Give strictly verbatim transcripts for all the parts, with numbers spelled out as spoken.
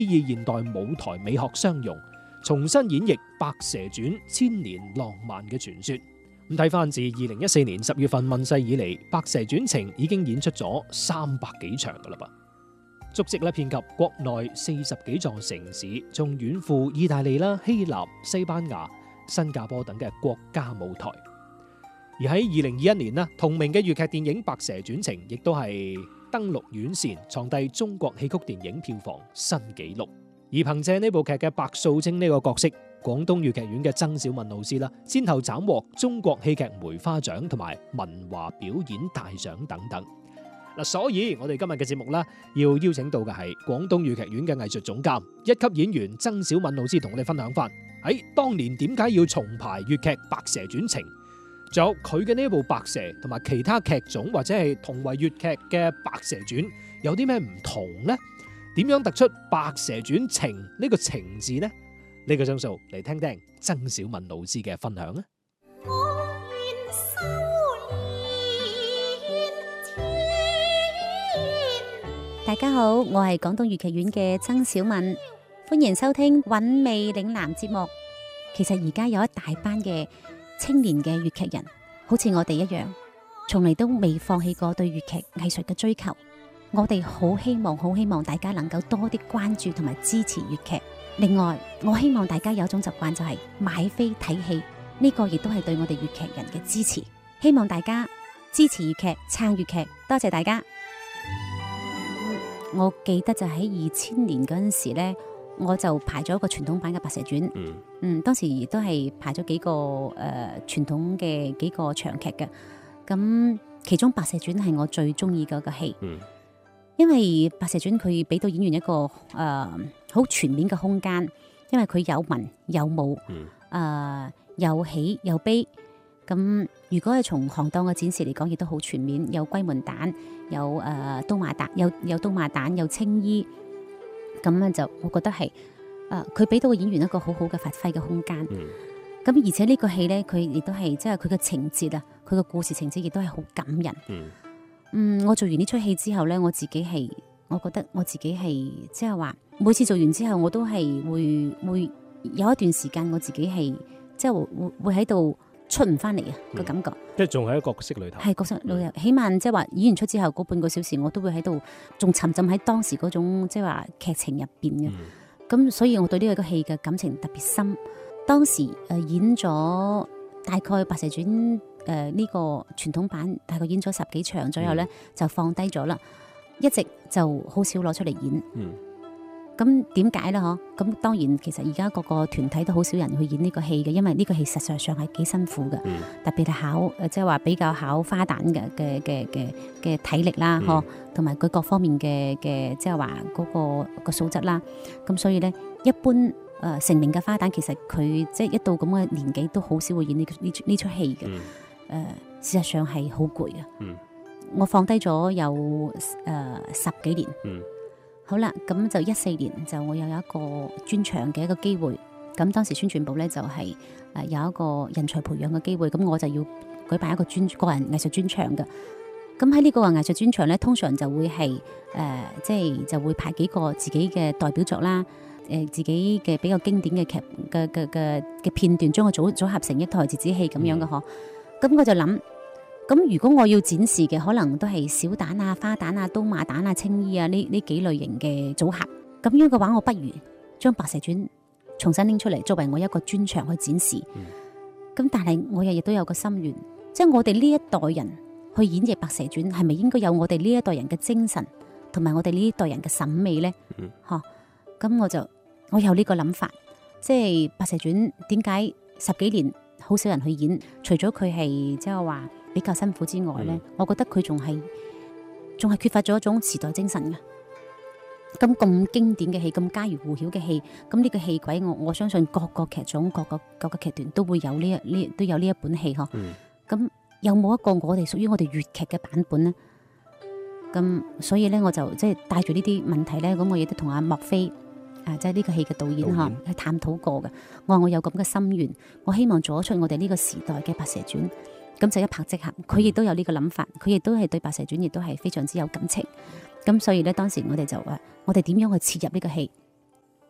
以現代舞台美學相融，重新演繹《白蛇傳》千年浪漫嘅傳說。咁睇翻自二零一四年十月份問世以嚟，《白蛇傳情》已經演出咗三百幾場噶啦噃，足跡咧遍及國內四十幾座城市，仲遠赴意大利啦、希臘、西班牙、新加坡等嘅國家舞台。而喺二零二一年呢，同名嘅粵劇電影《白蛇傳情》亦都係登陸院線，創締中國戲曲電影票房新紀錄。而憑借呢部劇嘅白素貞呢個角色，廣東粵劇院嘅曾小敏老師啦，先後斬獲中國戲劇梅花獎同埋文華表演大獎等等。嗱，所以我哋今日嘅節目啦，要邀請到嘅係廣東粵劇院嘅藝術總監、一級演員曾小敏老師，同我哋分享翻喺當年點解要重排粵劇《白蛇傳情》，仲有佢嘅呢一部《白蛇》同埋其他劇種或者係同為粵劇嘅《白蛇傳》有啲咩唔同呢？點樣突出《白蛇傳情》呢個情字呢？呢個鐘數嚟聽聽曾小敏老師嘅分享啊！ 大家好，我係廣東粵劇院嘅曾小敏，歡迎收聽韻味嶺南節目。其實而家有一大班嘅青年嘅粵劇人，好似我哋一樣，從嚟都未放棄過對粵劇藝術嘅追求。我哋好希望，好希望大家能夠多啲關注同埋支持粵劇。另外，我希望大家有一種習慣，就係買飛睇戲，呢個亦都係對我哋粵劇人嘅支持。希望大家支持粵劇，撐粵劇，多謝大家。我記得就喺二千年嗰陣時呢，我就排咗一個傳統版嘅《白蛇傳》。嗯，嗯，當時亦都係排咗幾個誒傳統嘅幾個長劇嘅。咁其中《白蛇傳》係我最中意嘅一個戲。嗯，因為《白蛇傳》佢俾到演員一個誒好、呃、全面嘅空間，因為佢有文有武，誒、嗯呃、有喜有悲。咁如果係從行當嘅展示嚟講，亦都好全面，有龜門旦，有誒、呃、刀馬旦，有有刀馬旦，有青衣。咁咧就我覺得係誒佢俾到個演員一個好好嘅發揮嘅空間。咁、嗯、而且呢個戲咧，佢亦都係即係佢嘅情節啊，佢嘅故事情節亦都係好感人。嗯嗯，我做完呢出戲之後咧，我自己係，我覺得我自己係即係話，每次做完之後，我都係會會有一段時間，我自己係即係會會喺度出唔翻嚟啊個感覺。嗯、 即係仲喺角色裏頭。係角色裏頭，嗯、起碼即係話演完出之後嗰半個小時，我都會喺度仲沉浸喺當時嗰種即係話劇情入邊嘅。咁、嗯、所以我對呢個戲嘅感情特別深。當時誒、呃、演咗大概《白蛇傳》。誒、呃，呢、這個傳統版大概演咗十幾場左右咧，嗯、就放低咗啦，一直就好少攞出嚟演。嗯，咁點解咧？嗬，咁當然其實而家各個團體都好少人去演呢個戲嘅，因為呢個戲實際上係幾辛苦嘅，嗯、特別係考誒，即係話比較考花旦嘅嘅嘅嘅嘅體力啦，嗬、嗯，同埋佢各方面嘅嘅即係話嗰個個素質啦。咁所以咧，一般誒、呃、成名嘅花旦，其實佢即係一到咁嘅年紀，都好少會演呢呢呢出戲嘅。嗯誒、呃，事實上係好攰啊！嗯、我放低咗有誒、呃、十幾年。嗯、好啦，咁就一四年就我又有一個專場嘅一個機會。咁當時宣傳部咧就係、是、誒、呃、有一個人才培養嘅機會，咁我就要舉辦一個專個人藝術專場嘅。咁喺呢個藝術專場咧，通常就會係誒、呃、即係就會排幾個自己嘅代表作啦，誒、呃、自己嘅比較經典嘅劇嘅嘅嘅嘅片段，將佢組組合成一台折子戲咁樣嘅嗬。嗯咁我就諗，咁如果我要展示嘅可能都係小旦啊、花旦啊、刀馬旦啊、青衣啊呢呢幾類型嘅組合，咁樣嘅話，我不如將《白蛇傳》重新拎出嚟，作為我一個專場去展示。咁、嗯、但係我又亦都有個心願，即係我哋呢一代人去演繹《白蛇傳》，係咪應該有我哋呢一代人嘅精神，同埋我哋呢一代人嘅審美呢？吓、嗯，咁我就我有呢個諗法，即係《白蛇傳》點解十幾年？好少人去演，除咗佢係即係話比較辛苦之外咧，嗯、我覺得佢仲係仲係缺乏咗一種時代精神嘅。咁咁經典嘅戲，咁家喻戶曉嘅戲，咁呢個戲軌，我我相信各個劇種、各個各個劇團都會有呢一呢都有呢一本戲嗬。咁、嗯、有冇一個我哋屬於我哋粵劇嘅版本咧？咁所以咧，我就即係帶住呢啲問題咧，咁我亦都同阿莫非。啊！即係呢個戲嘅導演嚇，係探討過嘅。我話我有咁嘅心願，我希望做出我哋呢個時代嘅《白蛇傳》，咁就一拍即合。佢亦都有呢個諗法，佢亦都係對《白蛇傳》亦都係非常之有感情。咁所以咧，當時我哋就話，我哋點樣去切入呢個戲？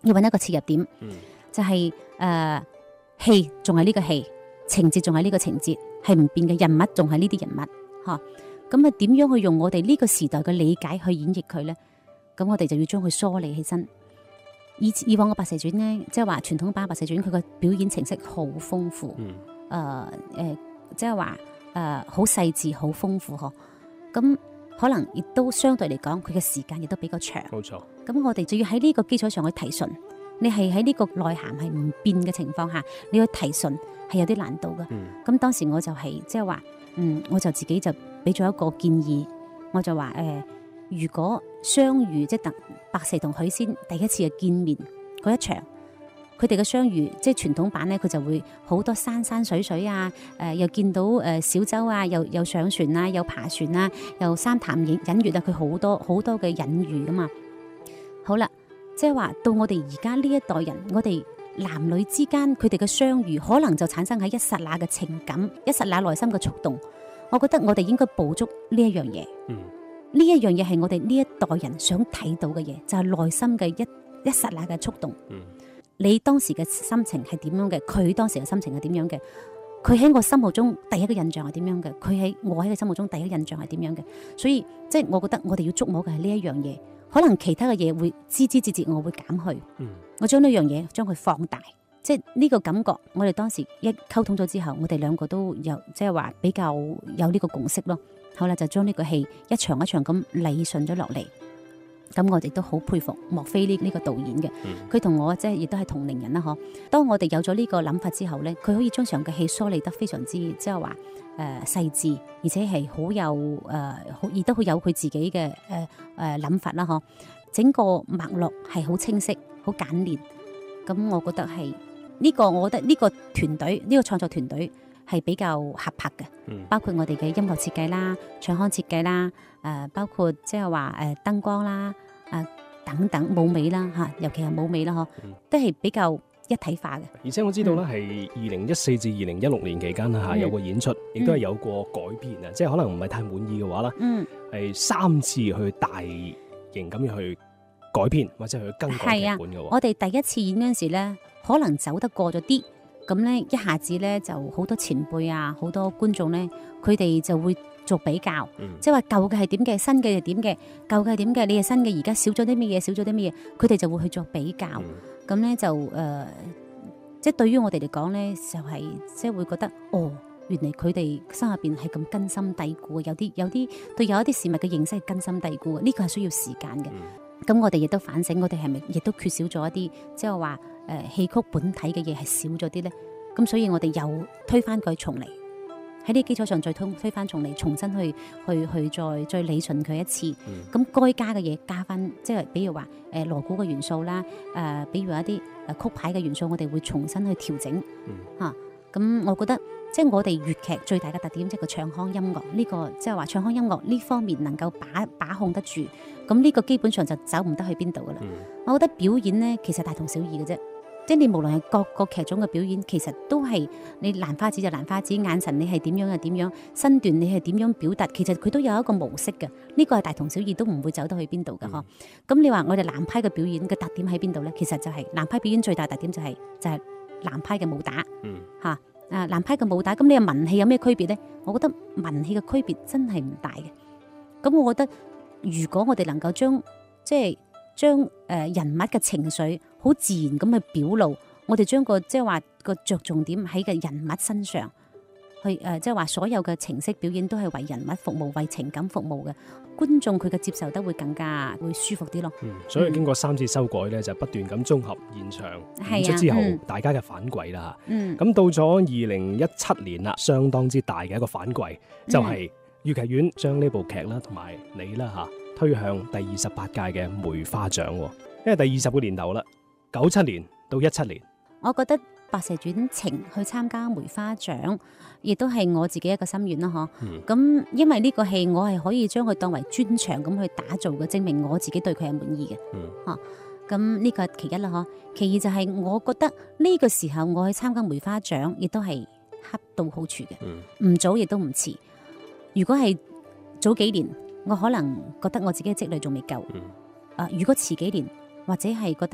要揾一個切入點， 嗯就係誒戲仲係呢個戲，情節仲係呢個情節，係唔變嘅，人物仲係呢啲人物嚇。咁啊點樣去用我哋呢個時代嘅理解去演繹佢咧？咁我哋就要將佢梳理起身。以以往嘅《白蛇傳》呢，即係話傳統版《白蛇傳》，佢嘅表演程式好豐富，誒誒、 嗯呃呃，即係話誒好細緻、好豐富呵。咁可能亦都相對嚟講，佢嘅時間亦都比較長。 冇錯。 咁我哋就要喺呢個基礎上去提順。你係喺呢個內涵係唔變嘅情況下，你要提順係有啲難度嘅。咁、嗯、當時我就係即係話，嗯，我就自己就俾咗一個建議，我就話誒、呃，如果相遇即係等白蛇同許仙第一次嘅見面嗰一場，佢哋嘅相遇即係傳統版咧，佢就會好多山山水水啊，誒、呃、又見到誒小舟啊，又又上船啊，又爬船啊，又三潭隱隱月啊，佢好多好多嘅隱喻噶嘛。好啦。即係話到我哋而家呢一代人，我哋男女之間佢哋嘅相遇，可能就產生喺一剎那嘅情感，一剎那內心嘅觸動。我覺得我哋應該捕捉呢一樣嘢。嗯，呢一樣嘢係我哋呢一代人想睇到嘅嘢，就係、是、內心嘅一一剎那嘅觸動。嗯，你當時嘅心情係點樣嘅？佢當時嘅心情係點樣嘅？佢喺我心目中第一個印象係點樣嘅？佢喺我喺佢心目中第一個印象係點樣嘅？所以即係、就是、我覺得我哋要捉摸嘅係呢一樣嘢。可能其他嘅嘢會枝枝節節，我會減去。嗯、我將呢樣嘢將佢放大，即係呢個感覺。我哋當時一溝通咗之後，我哋兩個都有即係話比較有呢個共識咯。好啦，就將呢個戲一場一場咁理順咗落嚟。咁我哋都好佩服莫非呢呢個導演嘅，佢同、嗯、我即係亦都係同齡人啦。嗬，當我哋有咗呢個諗法之後咧，佢可以將場嘅戲梳理得非常之即係話誒細緻，而且係好有誒好，亦都好有佢自己嘅誒誒諗法啦。嗬，整個脈絡係好清晰、好簡練。咁我覺得係呢、呢個，我覺得呢個團隊呢、呢個創作團隊係比較合拍嘅，嗯、包括我哋嘅音樂設計啦、唱腔設計啦，誒、呃、包括即係話誒燈光啦。啊，等等舞美啦嚇，尤其係舞美啦嗬，嗯、都係比較一體化嘅。而且我知道咧，係二零一四至二零一六年期間嚇、嗯、有個演出，亦都係有過改編啊，嗯、即係可能唔係太滿意嘅話啦，係、嗯、三次去大型咁樣去改編或者去更改劇本嘅喎。 我哋第一次演嗰陣時咧，可能走得過咗啲，咁咧一下子咧就好多前輩啊，好多觀眾咧，佢哋就會做比較，嗯、即係話舊嘅係點嘅，新嘅係點嘅，舊嘅係點嘅，你係新嘅，而家少咗啲乜嘢，少咗啲乜嘢，佢哋就會去做比較。咁咧、嗯、就誒、呃，即係對於我哋嚟講咧，就係、是、即係會覺得，哦，原來佢哋心入邊係咁根深蒂固嘅，有啲有啲對有一啲事物嘅認識係根深蒂固嘅，呢、這個係需要時間嘅。咁、嗯、我哋亦都反省，我哋係咪亦都缺少咗一啲，即係話誒戲曲本體嘅嘢係少咗啲咧？咁所以我哋又推翻佢重嚟。喺呢個基礎上再推推翻重嚟，重新去去去再再理順佢一次。咁該、嗯、加嘅嘢加翻，即係比如話誒鑼鼓嘅元素啦，誒、呃、比如話一啲誒曲牌嘅元素，我哋會重新去調整嚇。咁、嗯啊、我覺得即係我哋粵劇最大嘅特點，即係個唱腔音樂呢、呢個，即係話唱腔音樂呢方面能夠把把控得住，咁呢個基本上就走唔得去邊度噶啦。嗯、我覺得表演咧其實大同小異嘅啫。即係你無論係各個劇種嘅表演，其實都係你蘭花指就蘭花指，眼神你係點樣就點樣，身段你係點樣表達，其實佢都有一個模式嘅。呢個係大同小異，都唔會走得去邊度嘅嗬。咁、嗯、你話我哋南派嘅表演嘅特點喺邊度咧？其實就係南派表演最大特點就係、是、就係、是、南派嘅武打，吓、嗯，啊南派嘅武打。咁你話文戲有咩區別咧？我覺得文戲嘅區別真係唔大嘅。咁我覺得如果我哋能夠將即係將誒人物嘅情緒好自然咁去表露，我哋將個即係話個着重點喺個人物身上，去誒即係話所有嘅程式表演都係為人物服務、為情感服務嘅，觀眾佢嘅接受得會更加會舒服啲咯。 嗯，所以經過三次修改咧，就不斷咁綜合現場演出之後，嗯、大家嘅反饋啦。嗯，咁到咗二零一七年啦，相當之大嘅一個反饋，就係粵劇院將呢部劇啦同埋你啦吓推向第二十八屆嘅梅花獎，因為第二十個年頭啦。九七年到一七年， 我覺得《白蛇傳情》去參加梅花獎，亦都係我自己一個心願啦，嗬、嗯。咁因為呢個戲我係可以將佢當為專場咁去打造嘅，證明我自己對佢係滿意嘅。嗯，吓咁呢個係其一啦，嗬。其二就係我覺得呢個時候我去參加梅花獎，亦都係恰到好處嘅。嗯，唔早亦都唔遲。如果係早幾年，我可能覺得我自己嘅積累仲未夠。嗯，啊，如果遲幾年或者係覺得。誒、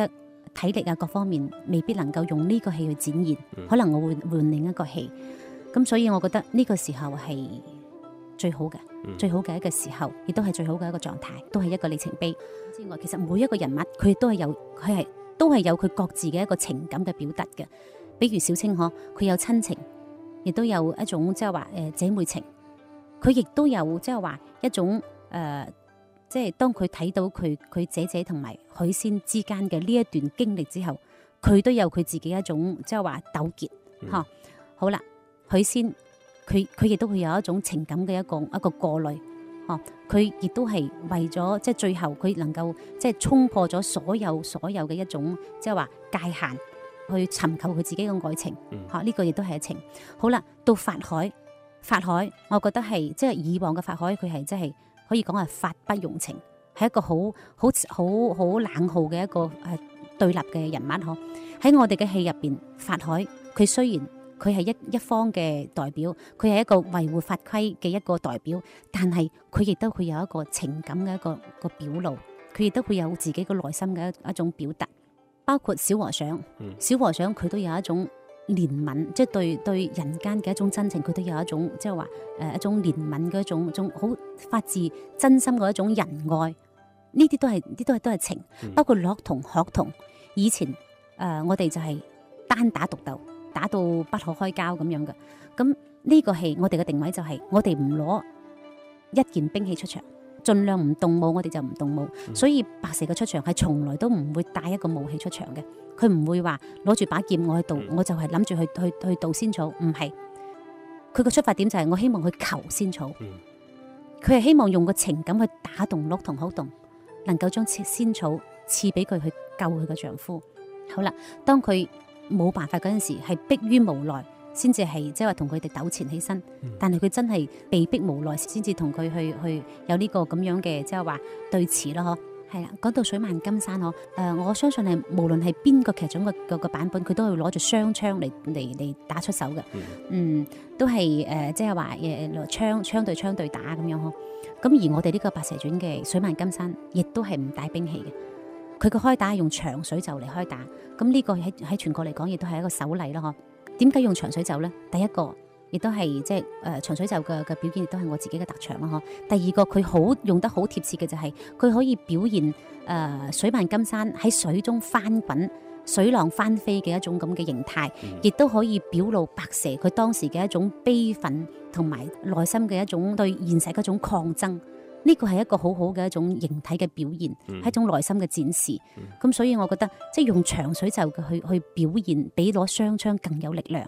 體力啊各方面未必能夠用呢個戲去展現， 嗯可能我會換另一個戲。咁所以我覺得呢個時候係最好嘅， 嗯最好嘅一個時候，亦都係最好嘅一個狀態，都係一個里程碑之外。其實每一個人物佢都係有佢係都係有佢各自嘅一個情感嘅表達嘅。比如小青可，佢有親情，亦都有一種即係話誒姐妹情。佢亦都有即係話一種誒、呃，即係當佢睇到佢佢姐姐同埋許仙之間嘅呢一段經歷之後，佢都有佢自己一種即係話糾結嚇。 嗯好啦，許仙佢佢亦都會有一種情感嘅一個一個過濾嚇。佢亦都係為咗即係最後佢能夠即係衝破咗所有所有嘅一種即係話界限，去尋求佢自己嘅愛情嚇。呢、 嗯個亦都係一情。好啦，到法海。法海，我覺得係即係以往嘅法海，佢係即係可以講係法不容情，係一個好好好好冷酷嘅一個誒對立嘅人物嗬。喺我哋嘅戲入邊，法海佢雖然佢係一一方嘅代表，佢係一個維護法規嘅一個代表，但係佢亦都會有一個情感嘅一個一個表露，佢亦都會有自己嘅內心嘅一一種表達。包括小和尚， 嗯小和尚佢都有一種憐憫，即係對對人間嘅一種真情，佢都有一種即係話誒一種憐憫嘅一種種好發自真心嘅一種仁愛，呢啲都係呢啲都係都係情。 嗯包括樂童、學童，以前誒、呃、我哋就係單打獨鬥，打到不可開交咁樣嘅。咁呢個戲我哋嘅定位就係、我哋唔攞一件兵器出場，盡量唔動武，我哋就唔動武。 嗯所以白蛇嘅出場係從來都唔會帶一個武器出場嘅。佢唔會話攞住把劍我去盜， 嗯我就係諗住去去去盜仙草，唔係。佢個出發點就係我希望去求仙草， 嗯佢係希望用個情感去打動鹿同口動，能夠將仙草賜俾佢去救佢嘅丈夫。好啦，當佢冇辦法嗰陣時，係迫於無奈，先至係即係話同佢哋糾纏起身。 嗯但係佢真係被逼無奈，先至同佢去去有呢個咁樣嘅即係話對峙咯，嗬。係啦，講到水漫金山嗬，誒、呃，我相信係無論係邊個劇種嘅個個版本，佢都會攞住雙槍嚟嚟嚟打出手嘅。 嗯嗯，都係誒、呃，即係話誒槍槍對槍對打咁樣嗬。咁而我哋呢個白蛇傳嘅水漫金山，亦都係唔帶兵器嘅。佢個開打係用長水袖嚟開打，咁呢個喺喺全國嚟講，亦都係一個首例咯嗬。點解用長水袖咧？第一個亦都係即係誒長水袖嘅嘅表現，亦都係我自己嘅特長咯嗬。第二個佢好用得好貼切嘅就係、是、佢可以表現誒、呃、水漫金山喺水中翻滾、水浪翻飛嘅一種咁嘅形態，亦都可以表露白蛇佢當時嘅一種悲憤同埋內心嘅一種對現實嗰種抗爭。呢個係一個好好嘅一種形體嘅表現，係、 嗯一種內心嘅展示。咁、 嗯所以我覺得即係用長水袖嘅去去表現，比攞雙槍更有力量。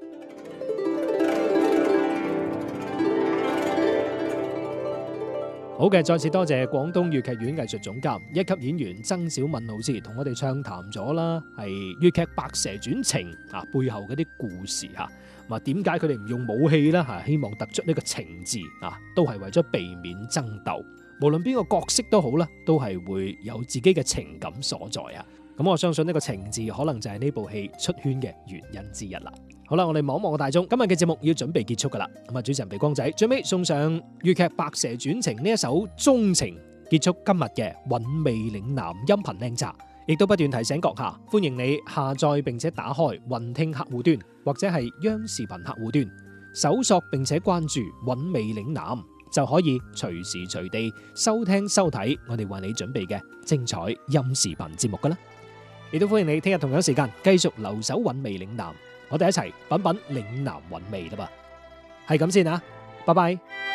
好嘅，再次多謝廣東粵劇院藝術總監、一級演員曾小敏老師同我哋暢談咗啦，係粵劇《白蛇傳情》啊背後嗰啲故事嚇。咁啊，點解佢哋唔用武器啦？嚇，希望突出呢個情字啊，都係為咗避免爭鬥。無論邊個角色都好啦，都係會有自己嘅情感所在啊。咁我相信呢個情字可能就係呢部戲出圈嘅原因之一啦。好啦，我哋望一望個大鐘，今日嘅節目要準備結束噶啦。咁啊，主持人鼻光仔最尾送上粵劇《白蛇傳情》呢一首鍾情，結束今日嘅韻味嶺南音頻靚集。亦都不斷提醒閣下，歡迎你下載並且打開雲聽客戶端或者係央視頻客戶端，搜索並且關注韻味嶺南，就可以隨時隨地收聽收睇我哋為你準備嘅精彩音視頻節目噶啦。亦都歡迎你聽日同樣時間繼續留守韻味嶺南，我哋一齊品品嶺南韻味啦噃。係咁先啊，拜拜。